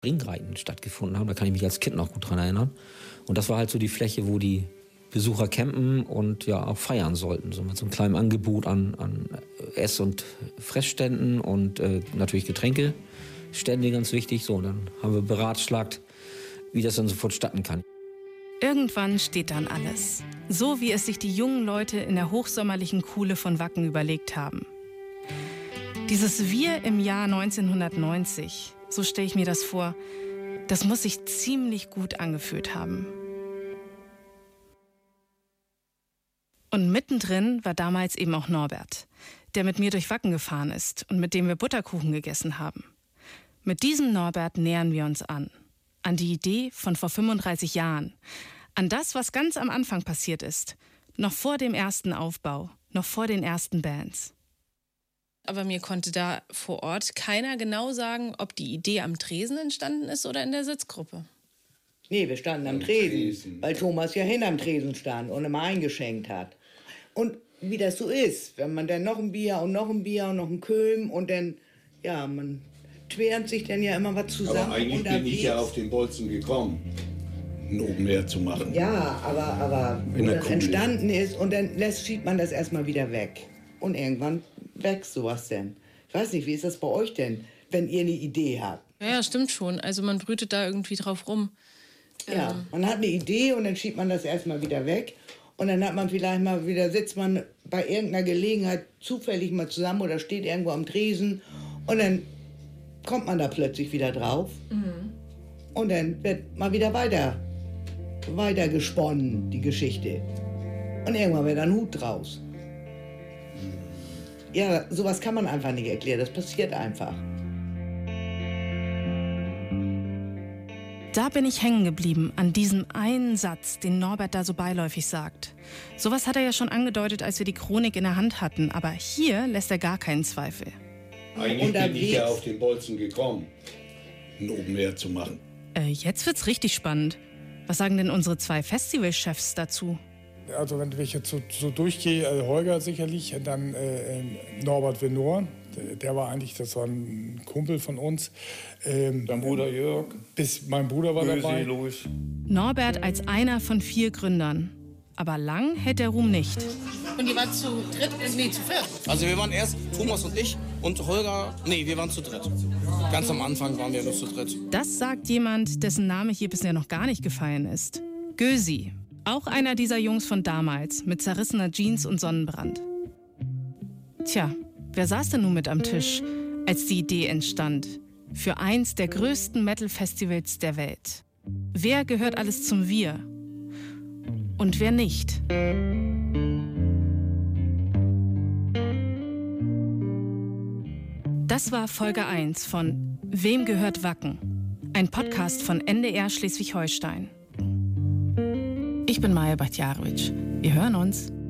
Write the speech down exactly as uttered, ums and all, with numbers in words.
Ringreiten stattgefunden haben. Da kann ich mich als Kind noch gut dran erinnern. Und das war halt so die Fläche, wo die Besucher campen und ja auch feiern sollten. So mit so einem kleinen Angebot an, an Ess- und Fressständen und äh, natürlich Getränkestände, ganz wichtig. So, und dann haben wir beratschlagt, wie das dann sofort statten kann. Irgendwann steht dann alles. So wie es sich die jungen Leute in der hochsommerlichen Kuhle von Wacken überlegt haben. Dieses Wir im Jahr neunzehnhundertneunzig, so stelle ich mir das vor, das muss sich ziemlich gut angefühlt haben. Und mittendrin war damals eben auch Norbert, der mit mir durch Wacken gefahren ist und mit dem wir Butterkuchen gegessen haben. Mit diesem Norbert nähern wir uns an. An die Idee von vor fünfunddreißig Jahren. An das, was ganz am Anfang passiert ist. Noch vor dem ersten Aufbau, noch vor den ersten Bands. Aber mir konnte da vor Ort keiner genau sagen, ob die Idee am Tresen entstanden ist oder in der Sitzgruppe. Nee, wir standen am Tresen, weil Thomas ja hinterm Tresen stand und immer eingeschenkt hat. Und wie das so ist, wenn man dann noch ein Bier und noch ein Bier und noch ein Köln und dann, ja, man twärnt sich dann ja immer was zusammen. Aber eigentlich bin ich ja auf den Bolzen gekommen, ein Open Air zu machen. Ja, aber, aber wo das entstanden ist und dann lässt, schiebt man das erstmal wieder weg. Und irgendwann wächst sowas denn. Ich weiß nicht, wie ist das bei euch denn, wenn ihr eine Idee habt? Ja, stimmt schon. Also man brütet da irgendwie drauf rum. Ja, ähm. man hat eine Idee und dann schiebt man das erstmal wieder weg. Und dann hat man vielleicht mal wieder, sitzt man bei irgendeiner Gelegenheit zufällig mal zusammen oder steht irgendwo am Tresen. Und dann kommt man da plötzlich wieder drauf. Mhm. Und dann wird mal wieder weiter, weiter gesponnen, die Geschichte. Und irgendwann wird ein Hut draus. Ja, sowas kann man einfach nicht erklären, das passiert einfach. Da bin ich hängen geblieben an diesem einen Satz, den Norbert da so beiläufig sagt. Sowas hat er ja schon angedeutet, als wir die Chronik in der Hand hatten, aber hier lässt er gar keinen Zweifel. Eigentlich bin ich ja auf den Bolzen gekommen, ein Open Air zu machen. Äh, jetzt wird's richtig spannend. Was sagen denn unsere zwei Festivalchefs dazu? Also wenn ich jetzt so, so durchgehe, äh, Holger sicherlich, dann äh, Norbert Venor, der, der war eigentlich, das war ein Kumpel von uns. Ähm, Dein Bruder Jörg. Bis mein Bruder war Böse, dabei. Louis. Norbert als einer von vier Gründern. Aber lang hält der Ruhm nicht. Und ihr wart zu dritt, nee, zu viert? Also wir waren erst Thomas und ich und Holger, nee, wir waren zu dritt. Ganz am Anfang waren wir nur zu dritt. Das sagt jemand, dessen Name hier bisher noch gar nicht gefallen ist. Gösi. Auch einer dieser Jungs von damals, mit zerrissener Jeans und Sonnenbrand. Tja, wer saß denn nun mit am Tisch, als die Idee entstand? Für eins der größten Metal-Festivals der Welt. Wer gehört alles zum Wir? Und wer nicht? Das war Folge eins von Wem gehört Wacken? Ein Podcast von N D R Schleswig-Holstein. Ich bin Maja Bachtiarowitsch. Wir hören uns.